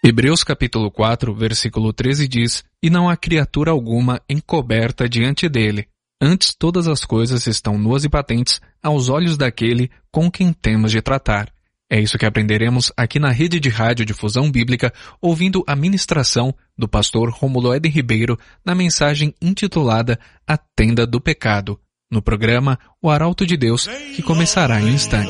Hebreus capítulo 4, versículo 13 diz: E não há criatura alguma encoberta diante dele. Antes todas as coisas estão nuas e patentes aos olhos daquele com quem temos de tratar. É isso que aprenderemos aqui na Rede de Rádio Difusão Bíblica, ouvindo a ministração do pastor Rômulo Éden Ribeiro na mensagem intitulada A Tenda do Pecado, no programa O Arauto de Deus, que começará em instantes.